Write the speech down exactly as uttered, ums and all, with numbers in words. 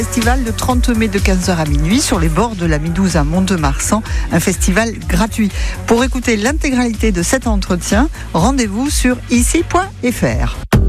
Festival le trente mai de quinze heures à minuit sur les bords de la Midouze à Mont-de-Marsan, un festival gratuit. Pour écouter l'intégralité de cet entretien, rendez-vous sur ici point f r.